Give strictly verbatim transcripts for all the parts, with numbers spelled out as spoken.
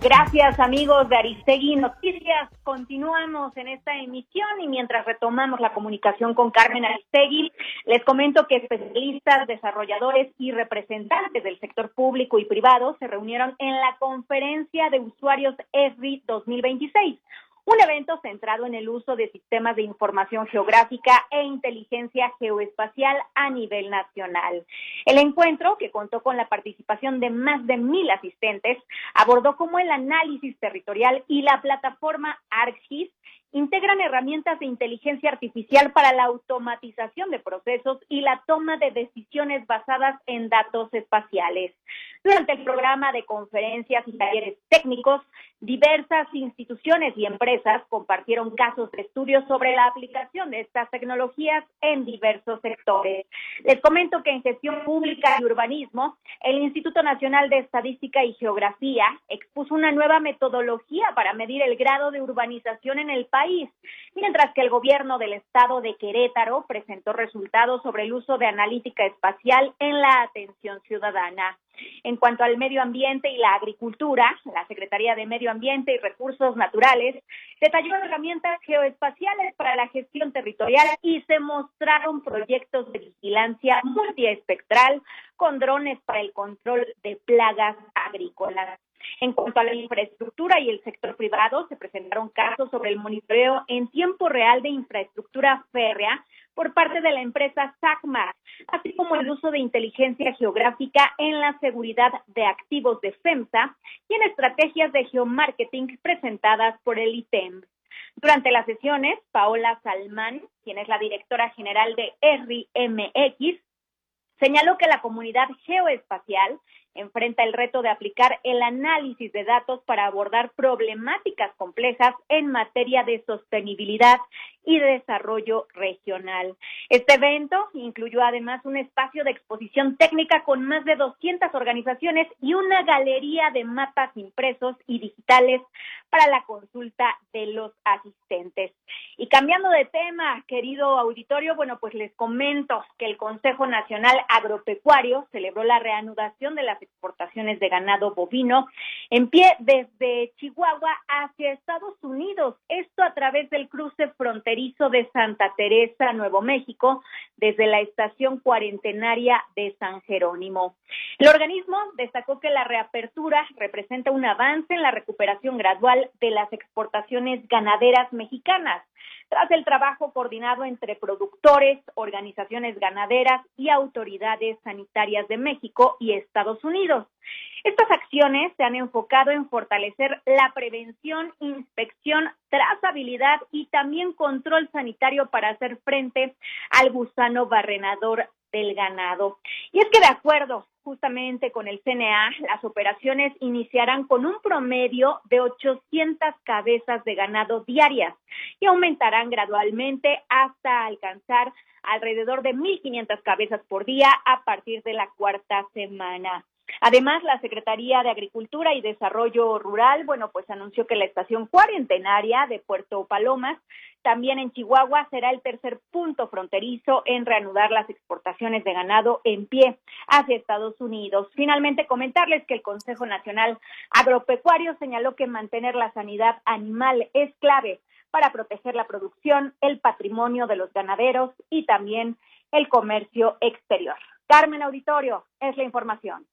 Gracias, amigos de Aristegui Noticias. Continuamos en esta emisión y mientras retomamos la comunicación con Carmen Aristegui, les comento que especialistas, desarrolladores y representantes del sector público y privado se reunieron en la Conferencia de Usuarios E S R I dos mil veintiséis, un evento centrado en el uso de sistemas de información geográfica e inteligencia geoespacial a nivel nacional. El encuentro, que contó con la participación de más de mil asistentes, abordó cómo el análisis territorial y la plataforma ArcGIS integran herramientas de inteligencia artificial para la automatización de procesos y la toma de decisiones basadas en datos espaciales. Durante el programa de conferencias y talleres técnicos, diversas instituciones y empresas compartieron casos de estudio sobre la aplicación de estas tecnologías en diversos sectores. Les comento que en gestión pública y urbanismo, el Instituto Nacional de Estadística y Geografía expuso una nueva metodología para medir el grado de urbanización en el país, mientras que el gobierno del estado de Querétaro presentó resultados sobre el uso de analítica espacial en la atención ciudadana. En cuanto al medio ambiente y la agricultura, la Secretaría de Medio Ambiente y Recursos Naturales detalló herramientas geoespaciales para la gestión territorial y se mostraron proyectos de vigilancia multiespectral con drones para el control de plagas agrícolas. En cuanto a la infraestructura y el sector privado, se presentaron casos sobre el monitoreo en tiempo real de infraestructura férrea por parte de la empresa SACMAR, así como el uso de inteligencia geográfica en la seguridad de activos de FEMSA y en estrategias de geomarketing presentadas por el I T E M. Durante las sesiones, Paola Salmán, quien es la directora general de E S R I M X, señaló que la comunidad geoespacial enfrenta el reto de aplicar el análisis de datos para abordar problemáticas complejas en materia de sostenibilidad y desarrollo regional. Este evento incluyó además un espacio de exposición técnica con más de doscientas organizaciones y una galería de mapas impresos y digitales para la consulta de los asistentes. Y cambiando de tema, querido auditorio, bueno, pues les comento que el Consejo Nacional Agropecuario celebró la reanudación de las exportaciones de ganado bovino en pie desde Chihuahua hacia Estados Unidos, esto a través del cruce fronterizo de Santa Teresa, Nuevo México, desde la estación cuarentenaria de San Jerónimo. El organismo destacó que la reapertura representa un avance en la recuperación gradual de las exportaciones ganaderas mexicanas, tras el trabajo coordinado entre productores, organizaciones ganaderas y autoridades sanitarias de México y Estados Unidos. Estas acciones se han enfocado en fortalecer la prevención, inspección, trazabilidad y también control sanitario para hacer frente al gusano barrenador del ganado. Y es que de acuerdo justamente con el C N A, las operaciones iniciarán con un promedio de ochocientas cabezas de ganado diarias y aumentarán gradualmente hasta alcanzar alrededor de mil quinientas cabezas por día a partir de la cuarta semana. Además, la Secretaría de Agricultura y Desarrollo Rural, bueno, pues anunció que la estación cuarentenaria de Puerto Palomas, también en Chihuahua, será el tercer punto fronterizo en reanudar las exportaciones de ganado en pie hacia Estados Unidos. Finalmente, comentarles que el Consejo Nacional Agropecuario señaló que mantener la sanidad animal es clave para proteger la producción, el patrimonio de los ganaderos y también el comercio exterior. Carmen, auditorio, es la información.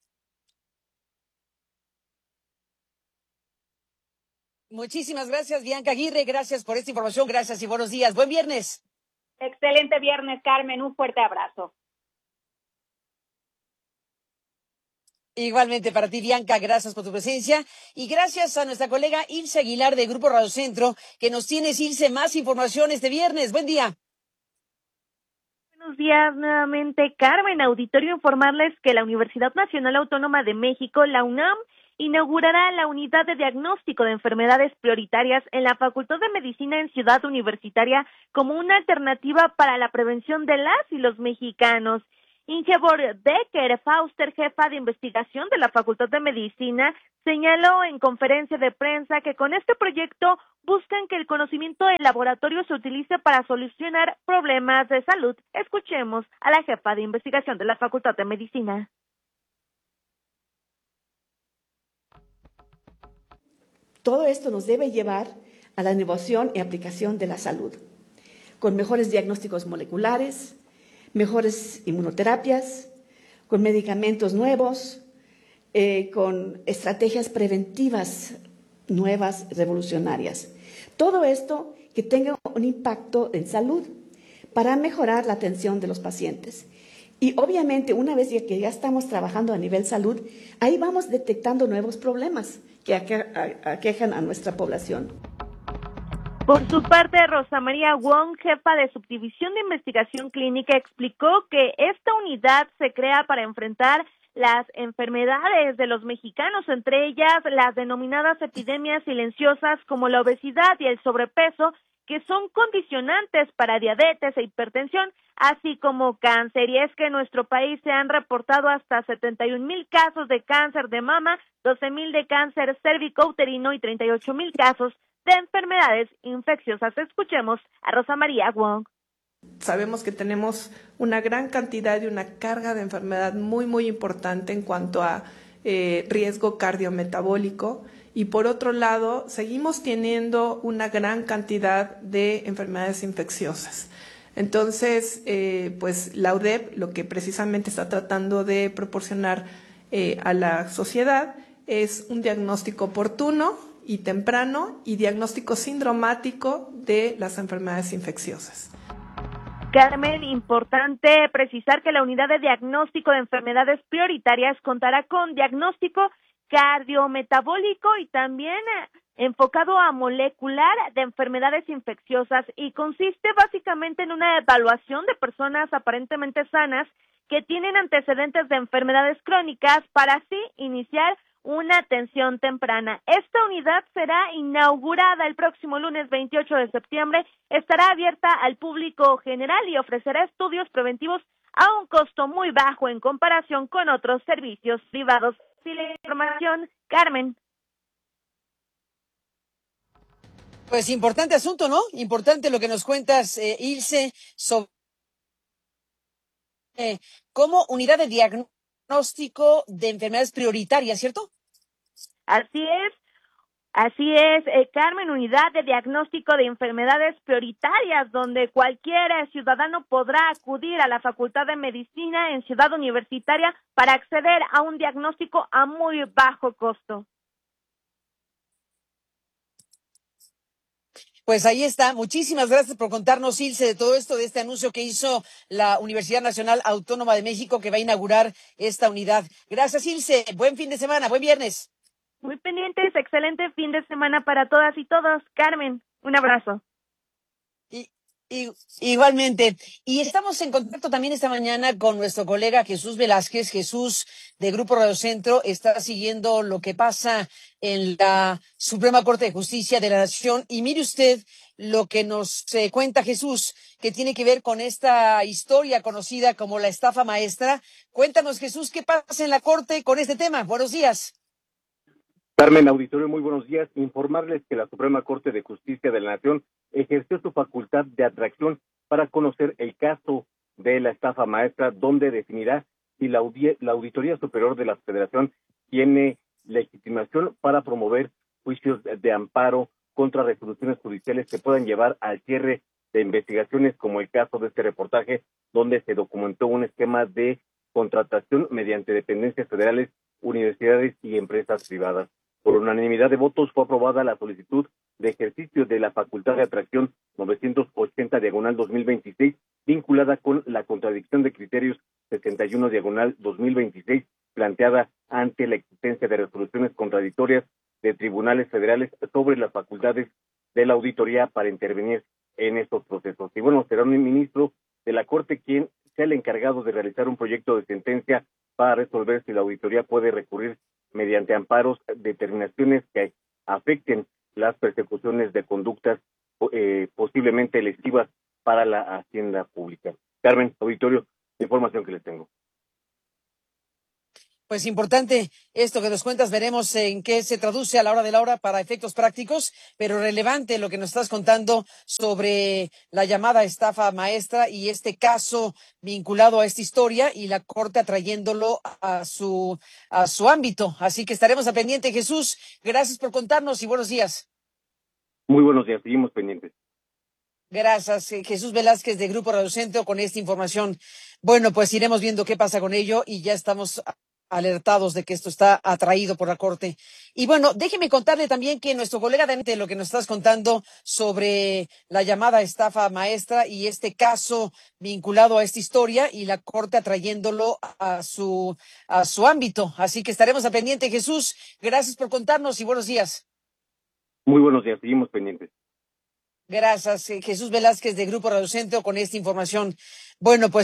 Muchísimas gracias, Bianca Aguirre. Gracias por esta información. Gracias y buenos días. Buen viernes. Excelente viernes, Carmen. Un fuerte abrazo. Igualmente para ti, Bianca. Gracias por tu presencia. Y gracias a nuestra colega Ilse Aguilar de Grupo Radio Centro, que nos tienes, Ilse, más información este viernes. Buen día. Buenos días nuevamente, Carmen. Auditorio, informarles que la Universidad Nacional Autónoma de México, la UNAM, inaugurará la unidad de diagnóstico de enfermedades prioritarias en la Facultad de Medicina en Ciudad Universitaria como una alternativa para la prevención de las y los mexicanos. Ingeborg Decker Fauster, jefa de investigación de la Facultad de Medicina, señaló en conferencia de prensa que con este proyecto buscan que el conocimiento del laboratorio se utilice para solucionar problemas de salud. Escuchemos a la jefa de investigación de la Facultad de Medicina. Todo esto nos debe llevar a la innovación y aplicación de la salud, con mejores diagnósticos moleculares, mejores inmunoterapias, con medicamentos nuevos, eh, con estrategias preventivas nuevas, revolucionarias. Todo esto que tenga un impacto en salud para mejorar la atención de los pacientes. Y obviamente, una vez que ya estamos trabajando a nivel salud, ahí vamos detectando nuevos problemas que aquejan a nuestra población. Por su parte, Rosa María Wong, jefa de Subdivisión de Investigación Clínica, explicó que esta unidad se crea para enfrentar las enfermedades de los mexicanos, entre ellas las denominadas epidemias silenciosas como la obesidad y el sobrepeso, que son condicionantes para diabetes e hipertensión, así como cáncer. Y es que en nuestro país se han reportado hasta setenta y un mil casos de cáncer de mama, doce mil de cáncer cérvico-uterino y treinta y ocho mil casos de enfermedades infecciosas. Escuchemos a Rosa María Wong. Sabemos que tenemos una gran cantidad y una carga de enfermedad muy, muy importante en cuanto a eh, riesgo cardiometabólico. Y por otro lado, seguimos teniendo una gran cantidad de enfermedades infecciosas. Entonces, eh, pues la U D E P lo que precisamente está tratando de proporcionar eh, a la sociedad es un diagnóstico oportuno y temprano y diagnóstico sindromático de las enfermedades infecciosas. Carmen, importante precisar que la unidad de diagnóstico de enfermedades prioritarias contará con diagnóstico cardiometabólico y también enfocado a molecular de enfermedades infecciosas, y consiste básicamente en una evaluación de personas aparentemente sanas que tienen antecedentes de enfermedades crónicas para así iniciar una atención temprana. Esta unidad será inaugurada el próximo lunes veintiocho de septiembre, estará abierta al público general y ofrecerá estudios preventivos a un costo muy bajo en comparación con otros servicios privados. Sí, la información, Carmen. Pues importante asunto, ¿no? Importante lo que nos cuentas, eh, Ilse, sobre eh, como unidad de diagnóstico de enfermedades prioritarias, ¿cierto? Así es. Así es, eh, Carmen, unidad de diagnóstico de enfermedades prioritarias, donde cualquier eh, ciudadano podrá acudir a la Facultad de Medicina en Ciudad Universitaria para acceder a un diagnóstico a muy bajo costo. Pues ahí está. Muchísimas gracias por contarnos, Ilse, de todo esto, de este anuncio que hizo la Universidad Nacional Autónoma de México, que va a inaugurar esta unidad. Gracias, Ilse. Buen fin de semana, buen viernes. Muy pendientes, excelente fin de semana para todas y todos. Carmen, un abrazo. Y, y, igualmente. Y estamos en contacto también esta mañana con nuestro colega Jesús Velázquez. Jesús, de Grupo Radio Centro, está siguiendo lo que pasa en la Suprema Corte de Justicia de la Nación. Y mire usted lo que nos eh, cuenta Jesús, que tiene que ver con esta historia conocida como la estafa maestra. Cuéntanos, Jesús, ¿qué pasa en la Corte con este tema? Buenos días. Carmen, auditorio, muy buenos días. Informarles que la Suprema Corte de Justicia de la Nación ejerció su facultad de atracción para conocer el caso de la estafa maestra, donde definirá si la, audi- la Auditoría Superior de la Federación tiene legitimación para promover juicios de amparo contra resoluciones judiciales que puedan llevar al cierre de investigaciones, como el caso de este reportaje, donde se documentó un esquema de contratación mediante dependencias federales, universidades y empresas privadas. Por unanimidad de votos fue aprobada la solicitud de ejercicio de la facultad de atracción novecientos ochenta diagonal dos mil veintiséis, vinculada con la contradicción de criterios sesenta y uno diagonal dos mil veintiséis, planteada ante la existencia de resoluciones contradictorias de tribunales federales sobre las facultades de la auditoría para intervenir en estos procesos. Y bueno, será un ministro de la Corte quien sea el encargado de realizar un proyecto de sentencia para resolver si la auditoría puede recurrir mediante amparos determinaciones que afecten las persecuciones de conductas eh, posiblemente lesivas para la hacienda pública. Carmen, auditorio, la información que les tengo. Pues importante esto que nos cuentas, veremos en qué se traduce a la hora de la hora para efectos prácticos, pero relevante lo que nos estás contando sobre la llamada estafa maestra y este caso vinculado a esta historia y la Corte atrayéndolo a su, a su ámbito. Así que estaremos a pendiente, Jesús. Gracias por contarnos y buenos días. Muy buenos días, seguimos pendientes. Gracias, Jesús Velázquez de Grupo Radio Centro con esta información. Bueno, pues iremos viendo qué pasa con ello y ya estamos alertados de que esto está atraído por la Corte. Y bueno, déjeme contarle también que nuestro colega de lo que nos estás contando sobre la llamada estafa maestra y este caso vinculado a esta historia y la Corte atrayéndolo a su, a su ámbito. Así que estaremos a pendiente, Jesús. Gracias por contarnos y buenos días. Muy buenos días, seguimos pendientes. Gracias, Jesús Velázquez de Grupo Radio Centro con esta información. Bueno, pues